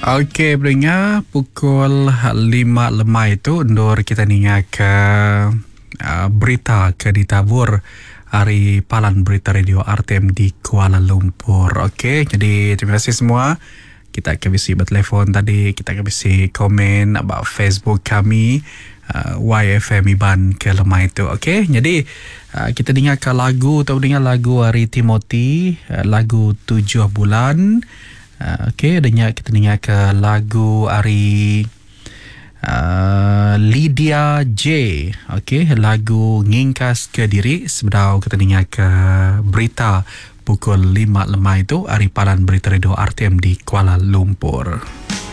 Okey, pendengar, pukul 5 lemah itu undur kita ningat ke berita ke ditabur hari Palan Berita Radio RTM di Kuala Lumpur. Okey, jadi terima kasih semua. Kita akan bisi bertelefon tadi, kita akan bisi komen about Facebook kami YFM Iban ke lemah itu. Okey, jadi kita dengarkan lagu atau dengar lagu hari Timothy, lagu 7 bulan. Okey, kita dengar ke lagu hari Lydia J. Okey, lagu Ngingkas ke Diri. Sebelum kita dengar ke berita pukul 5 lemah itu, hari Palan Berita Radio RTM di Kuala Lumpur.